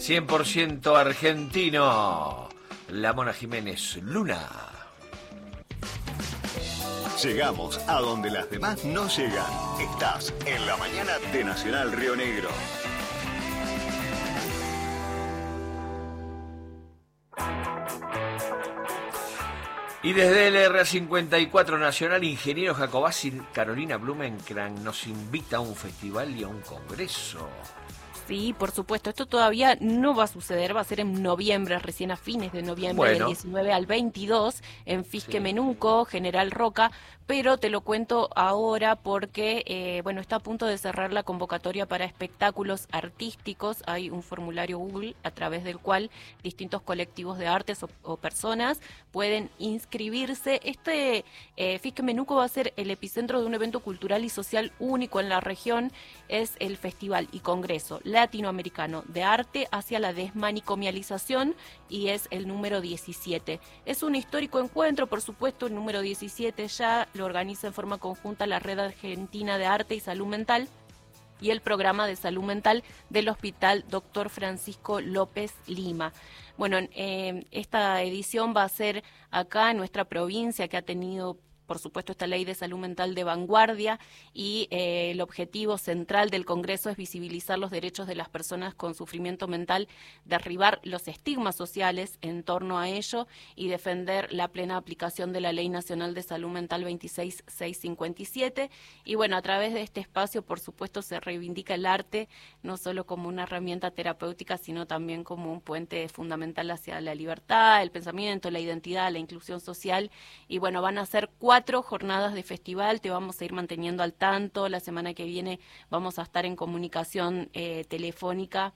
100% argentino. La Mona Jiménez, Luna. Llegamos a donde las demás no llegan. Estás en la mañana de Nacional Río Negro. Y desde el R54 Nacional, ingeniero Jacobacci y Carolina Blumenkran nos invita a un festival y a un congreso. Sí, por supuesto, esto todavía no va a suceder, va a ser en noviembre, recién a fines de noviembre, del 19 al 22, en Fisquemenuco, General Roca, pero te lo cuento ahora porque, está a punto de cerrar la convocatoria para espectáculos artísticos. Hay un formulario Google a través del cual distintos colectivos de artes o personas pueden inscribirse. Fisquemenuco va a ser el epicentro de un evento cultural y social único en la región. Es el Festival y Congreso Latinoamericano de Arte hacia la Desmanicomialización y es el número 17. Es un histórico encuentro, por supuesto, el número 17 ya lo organiza en forma conjunta la Red Argentina de Arte y Salud Mental y el Programa de Salud Mental del Hospital Dr. Francisco López Lima. Bueno, esta edición va a ser acá en nuestra provincia, que ha tenido, por supuesto, esta ley de salud mental de vanguardia y el objetivo central del Congreso es visibilizar los derechos de las personas con sufrimiento mental, derribar los estigmas sociales en torno a ello y defender la plena aplicación de la Ley Nacional de Salud Mental 26657. Y bueno, a través de este espacio, por supuesto, se reivindica el arte, no solo como una herramienta terapéutica, sino también como un puente fundamental hacia la libertad, el pensamiento, la identidad, la inclusión social. Y bueno, van a ser 4 jornadas de festival, te vamos a ir manteniendo al tanto. La semana que viene vamos a estar en comunicación telefónica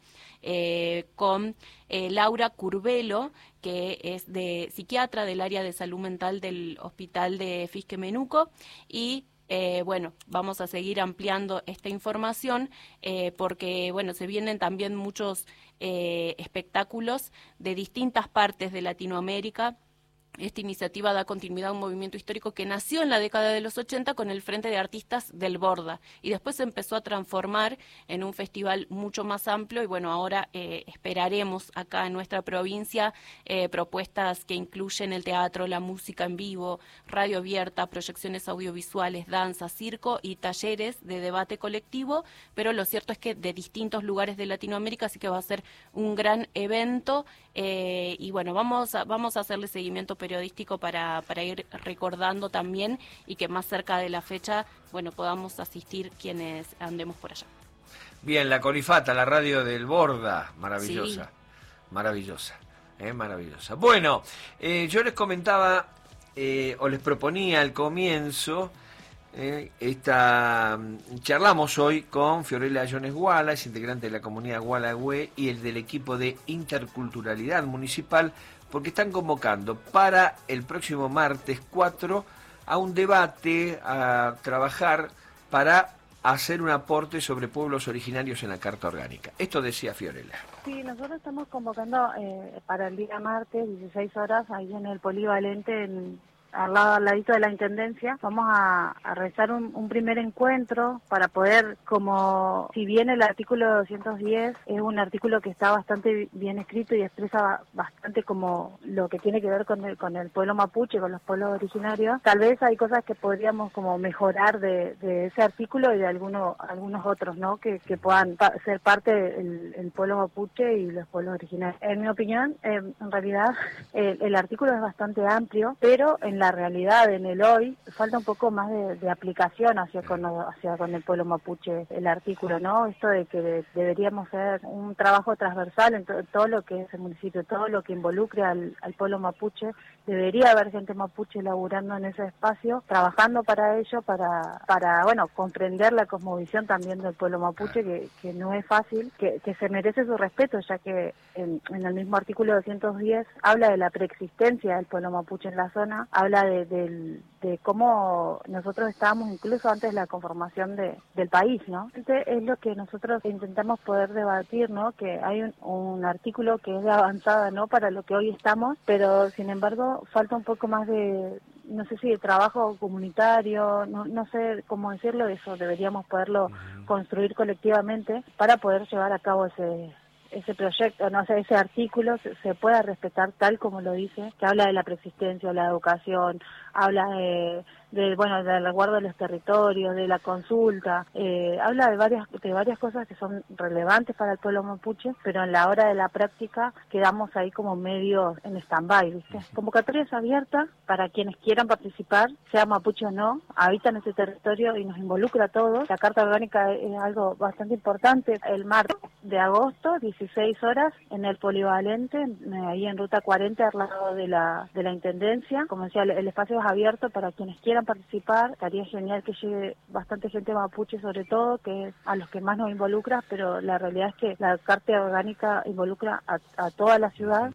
con Laura Curvelo, que es psiquiatra del área de salud mental del Hospital de Fisquemenuco, y vamos a seguir ampliando esta información porque, se vienen también muchos espectáculos de distintas partes de Latinoamérica. Esta iniciativa da continuidad a un movimiento histórico que nació en la década de los 80 con el Frente de Artistas del Borda y después se empezó a transformar en un festival mucho más amplio y ahora esperaremos acá en nuestra provincia propuestas que incluyen el teatro, la música en vivo, radio abierta, proyecciones audiovisuales, danza, circo y talleres de debate colectivo, pero lo cierto es que de distintos lugares de Latinoamérica, así que va a ser un gran evento vamos a hacerle seguimiento periodístico para ir recordando también y que más cerca de la fecha, podamos asistir quienes andemos por allá. Bien, la Colifata, la radio del Borda, maravillosa, sí. maravillosa. Bueno, yo les comentaba o les proponía al comienzo, charlamos hoy con Fiorella Jones Wallace, integrante de la comunidad Gualagüe y el del equipo de interculturalidad municipal, porque están convocando para el próximo martes 4 a un debate, a trabajar para hacer un aporte sobre pueblos originarios en la Carta Orgánica. Esto decía Fiorella. Sí, nosotros estamos convocando para el día martes, 16 horas, ahí en el Polivalente, al ladito de la Intendencia. Vamos a realizar un primer encuentro para poder, como si bien el artículo 210 es un artículo que está bastante bien escrito y expresa bastante como lo que tiene que ver con el pueblo mapuche, con los pueblos originarios, tal vez hay cosas que podríamos como mejorar de ese artículo y de algunos otros, ¿no? Que puedan ser parte del pueblo mapuche y los pueblos originarios. En mi opinión, en realidad, el artículo es bastante amplio, pero en la realidad, en el hoy, falta un poco más de aplicación hacia con el pueblo mapuche, el artículo, ¿no? Esto de que deberíamos hacer un trabajo transversal en todo lo que es el municipio, todo lo que involucre al pueblo mapuche. Debería haber gente mapuche laburando en ese espacio, trabajando para ello, para comprender la cosmovisión también del pueblo mapuche, que no es fácil, que se merece su respeto, ya que en el mismo artículo 210 habla de la preexistencia del pueblo mapuche en la zona, habla de cómo nosotros estábamos incluso antes de la conformación del país, ¿no? Entonces es lo que nosotros intentamos poder debatir, ¿no? Que hay un artículo que es de avanzada, ¿no? Para lo que hoy estamos, pero sin embargo falta un poco más de, no sé si de trabajo comunitario, no sé cómo decirlo, eso deberíamos poderlo construir colectivamente para poder llevar a cabo ese proyecto, no sé, ese artículo se pueda respetar tal como lo dice, que habla de la preexistencia, de la educación, habla del resguardo de los territorios, de la consulta, habla de varias cosas que son relevantes para el pueblo mapuche, pero en la hora de la práctica quedamos ahí como medio en stand-by, ¿viste? Convocatorias abiertas para quienes quieran participar, sea mapuche o no, habitan ese territorio y nos involucra a todos. La Carta Orgánica es algo bastante importante. El martes de agosto, 16 horas, en el Polivalente, ahí en Ruta 40, al lado de la Intendencia. Como decía, el espacio es abierto para quienes quieran participar. Estaría genial que llegue bastante gente mapuche, sobre todo, que es a los que más nos involucra, pero la realidad es que la Carta Orgánica involucra a toda la ciudad.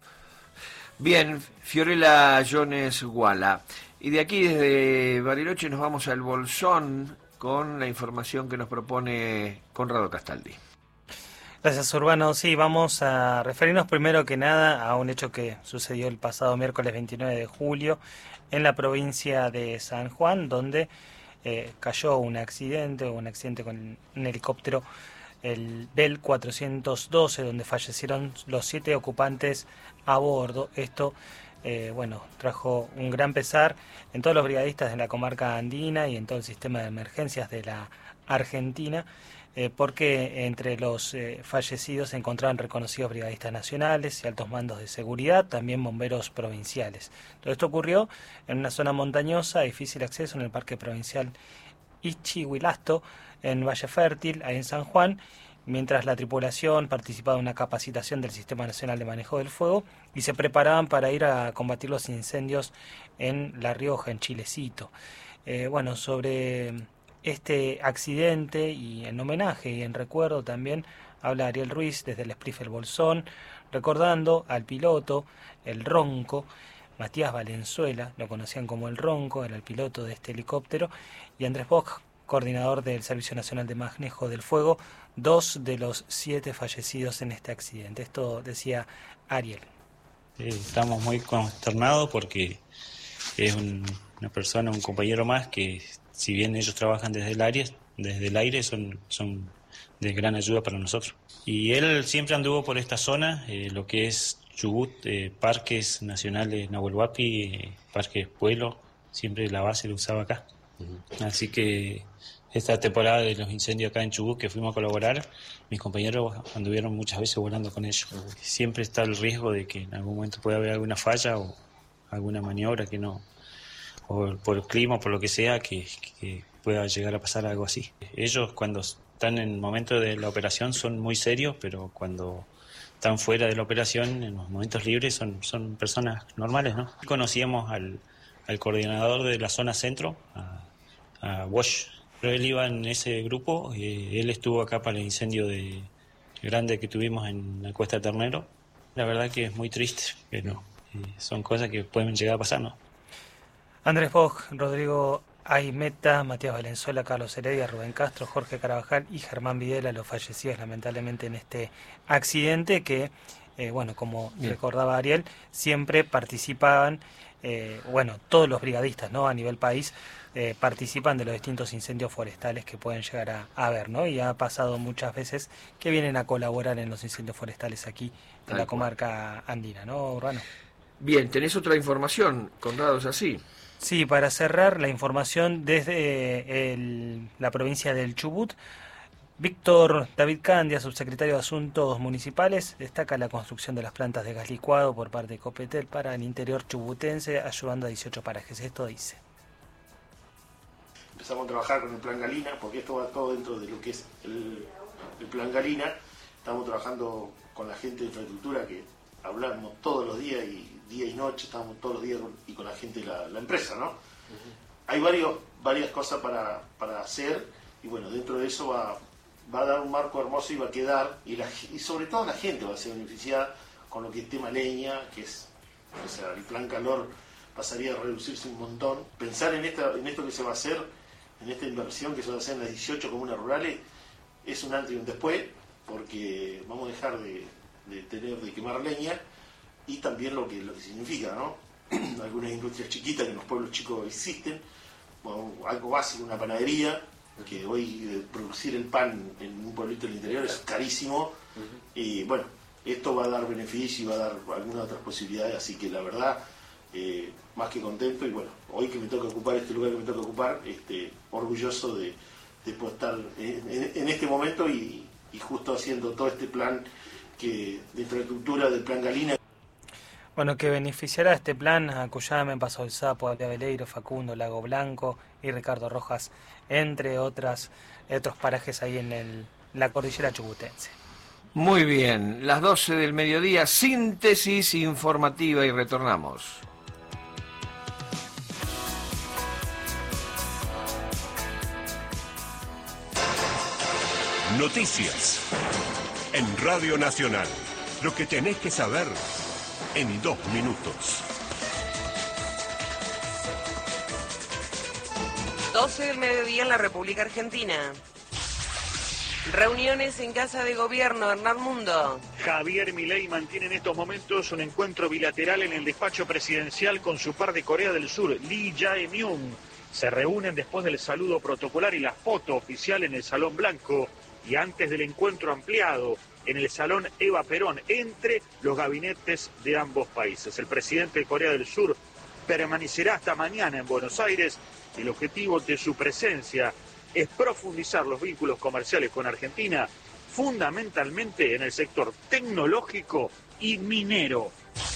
Bien, Fiorella Jones Guala. Y de aquí, desde Bariloche, nos vamos al Bolsón con la información que nos propone Conrado Castaldi. Gracias, Urbano. Sí, vamos a referirnos primero que nada a un hecho que sucedió el pasado miércoles 29 de julio en la provincia de San Juan, donde cayó un accidente con un helicóptero, el Bell 412, donde fallecieron los 7 ocupantes a bordo. Esto trajo un gran pesar en todos los brigadistas de la comarca andina y en todo el sistema de emergencias de la Argentina, porque entre los fallecidos se encontraban reconocidos brigadistas nacionales y altos mandos de seguridad, también bomberos provinciales. Todo esto ocurrió en una zona montañosa, difícil acceso, en el Parque Provincial Ichihuilasto, en Valle Fértil, ahí en San Juan, mientras la tripulación participaba en una capacitación del Sistema Nacional de Manejo del Fuego y se preparaban para ir a combatir los incendios en La Rioja, en Chilecito. Sobre este accidente y en homenaje y en recuerdo también habla Ariel Ruiz desde el Spliff El Bolsón, recordando al piloto, el Ronco, Matías Valenzuela, lo conocían como el Ronco, era el piloto de este helicóptero, y Andrés Bock, coordinador del Servicio Nacional de Manejo del Fuego, 2 de los 7 fallecidos en este accidente. Esto decía Ariel. Estamos muy consternados porque es una persona, un compañero más que, si bien ellos trabajan desde el aire, son de gran ayuda para nosotros. Y él siempre anduvo por esta zona, lo que es Chubut, parques nacionales Nahuel Huapi, parques Pueblo, siempre la base lo usaba acá. Así que esta temporada de los incendios acá en Chubut que fuimos a colaborar, mis compañeros anduvieron muchas veces volando con ellos. Siempre está el riesgo de que en algún momento pueda haber alguna falla o alguna maniobra que no, o por el clima o por lo que sea, que pueda llegar a pasar algo así. Ellos cuando están en el momento de la operación son muy serios, pero cuando están fuera de la operación, en los momentos libres, son personas normales, ¿no? Conocíamos al coordinador de la zona centro, a Wash, pero él iba en ese grupo, él estuvo acá para el incendio grande que tuvimos en la Cuesta Ternero. La verdad que es muy triste, pero son cosas que pueden llegar a pasar, ¿no? Andrés Bock, Rodrigo Aimeta, Matías Valenzuela, Carlos Heredia, Rubén Castro, Jorge Carabajal y Germán Videla, los fallecidos lamentablemente en este accidente que, como recordaba Ariel, siempre participaban, todos los brigadistas, ¿no?, a nivel país, participan de los distintos incendios forestales que pueden llegar a haber, ¿no? Y ha pasado muchas veces que vienen a colaborar en los incendios forestales aquí en la comarca andina, ¿no, Urbano? Bien, ¿tenés otra información, Conrado, es así? Sí, para cerrar la información desde la provincia del Chubut, Víctor David Candia, subsecretario de Asuntos Municipales, destaca la construcción de las plantas de gas licuado por parte de Copetel para el interior chubutense, ayudando a 18 parajes. Esto dice. Empezamos a trabajar con el Plan Galina, porque esto va todo dentro de lo que es el Plan Galina. Estamos trabajando con la gente de infraestructura, que hablamos todos los días y día y noche, estamos todos los días con la gente de la empresa, ¿no? Hay varias cosas para hacer, y bueno, dentro de eso va a dar un marco hermoso y va a quedar, y sobre todo la gente va a ser beneficiada con lo que es tema leña, que es, o sea, el plan calor pasaría a reducirse un montón. Pensar en esto que se va a hacer, en esta inversión que se va a hacer en las 18 comunas rurales, es un antes y un después, porque vamos a dejar de quemar leña, y también lo que significa, ¿no? Algunas industrias chiquitas que en los pueblos chicos existen, bueno, algo básico, una panadería, que hoy producir el pan en un pueblito del interior es carísimo, y bueno, esto va a dar beneficio y va a dar algunas otras posibilidades, así que la verdad, más que contento, y bueno, hoy que me toca ocupar este lugar que me toca ocupar, orgulloso de poder estar en este momento y justo haciendo todo este plan de infraestructura del Plan Galina. Bueno, que beneficiará este plan a Cuyame, Paso del Sapo, Alea Veleiro, Facundo, Lago Blanco y Ricardo Rojas, entre otros parajes ahí en la cordillera chubutense. Muy bien, las 12 del mediodía, síntesis informativa y retornamos. Noticias en Radio Nacional. Lo que tenés que saber en 2 minutos. 12 del mediodía en la República Argentina. Reuniones en Casa de Gobierno, Hernán Mundo. Javier Milei mantiene en estos momentos un encuentro bilateral en el despacho presidencial con su par de Corea del Sur, Lee Jae-myung. Se reúnen después del saludo protocolar y la foto oficial en el Salón Blanco y antes del encuentro ampliado en el Salón Eva Perón entre los gabinetes de ambos países. El presidente de Corea del Sur permanecerá hasta mañana en Buenos Aires. El objetivo de su presencia es profundizar los vínculos comerciales con Argentina, fundamentalmente en el sector tecnológico y minero.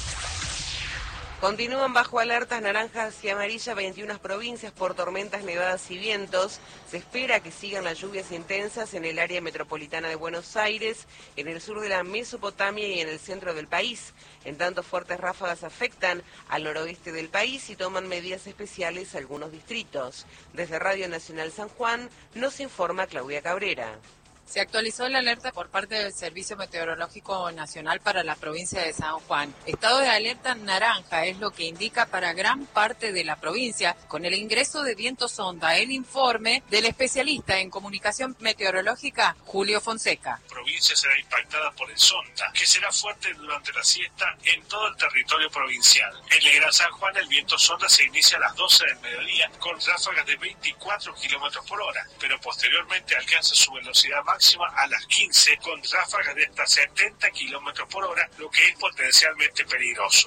Continúan bajo alertas naranjas y amarillas 21 provincias por tormentas, nevadas y vientos. Se espera que sigan las lluvias intensas en el área metropolitana de Buenos Aires, en el sur de la Mesopotamia y en el centro del país. En tanto, fuertes ráfagas afectan al noroeste del país y toman medidas especiales algunos distritos. Desde Radio Nacional San Juan nos informa Claudia Cabrera. Se actualizó la alerta por parte del Servicio Meteorológico Nacional para la provincia de San Juan. Estado de alerta naranja es lo que indica para gran parte de la provincia, con el ingreso de viento sonda. El informe del especialista en comunicación meteorológica, Julio Fonseca. La provincia será impactada por el sonda, que será fuerte durante la siesta en todo el territorio provincial. En el Gran San Juan el viento sonda se inicia a las 12 del mediodía con ráfagas de 24 kilómetros por hora, pero posteriormente alcanza su velocidad máxima a las 15 con ráfagas de hasta 70 kilómetros por hora, lo que es potencialmente peligroso.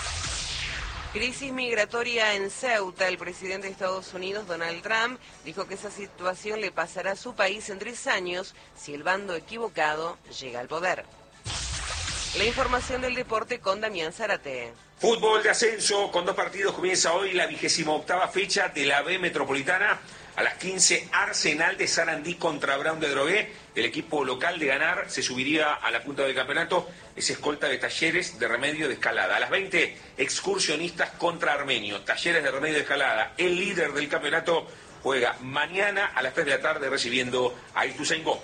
Crisis migratoria en Ceuta. El presidente de Estados Unidos, Donald Trump, dijo que esa situación le pasará a su país en 3 años si el bando equivocado llega al poder. La información del deporte con Damián Zárate. Fútbol de ascenso con 2 partidos. Comienza hoy la 28ª fecha de la B Metropolitana. A las 15, Arsenal de Sarandí contra Brown de Drogué. El equipo local de ganar se subiría a la punta del campeonato. Es escolta de Talleres de Remedio de Escalada. A las 20, Excursionistas contra Armenio. Talleres de Remedio de Escalada, el líder del campeonato, juega mañana a las 3 de la tarde recibiendo a Ituzaingó.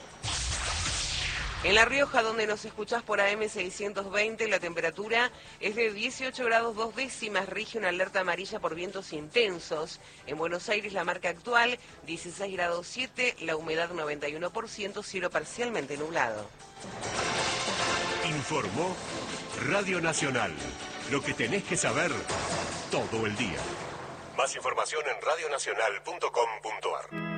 En La Rioja, donde nos escuchás por AM 620, la temperatura es de 18 grados 2 décimas, rige una alerta amarilla por vientos intensos. En Buenos Aires, la marca actual, 16 grados 7, la humedad 91%, cielo parcialmente nublado. Informó Radio Nacional. Lo que tenés que saber todo el día. Más información en radionacional.com.ar.